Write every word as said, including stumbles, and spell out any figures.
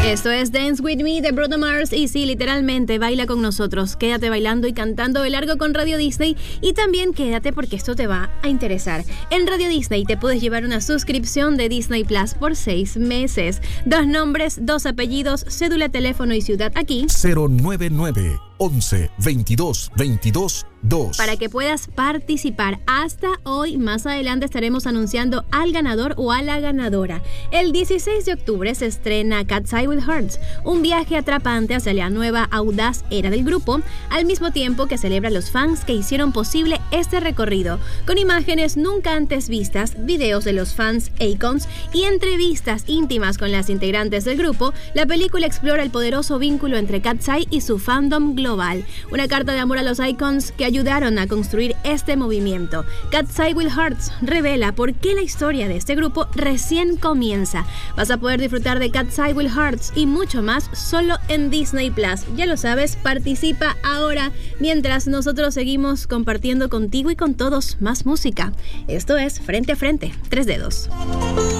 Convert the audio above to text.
Esto es Dance With Me de Bruno Mars y sí, literalmente, baila con nosotros. Quédate bailando y cantando de largo con Radio Disney y también quédate porque esto te va a interesar. En Radio Disney te puedes llevar una suscripción de Disney Plus por seis meses. Dos nombres, dos apellidos, cédula, teléfono y ciudad aquí. cero nueve nueve, once, veintidós, veintidós, dos. Para que puedas participar. Hasta hoy, más adelante estaremos anunciando al ganador o a la ganadora. El dieciséis de octubre se estrena Cat's Eye with Hearts, un viaje atrapante hacia la nueva audaz era del grupo, al mismo tiempo que celebra a los fans que hicieron posible este recorrido, con imágenes nunca antes vistas, videos de los fans icons y entrevistas íntimas con las integrantes del grupo. La película explora el poderoso vínculo entre Cat's Eye y su fandom global, una carta de amor a los icons que ayudaron a construir este movimiento. Cat's Eye with Hearts revela por qué la historia de este grupo recién comienza. Vas a poder disfrutar de Cat's Eye with Hearts y mucho más solo en Disney Plus. Ya lo sabes, participa ahora mientras nosotros seguimos compartiendo contigo y con todos más música. Esto es Frente a Frente, Tres Dedos.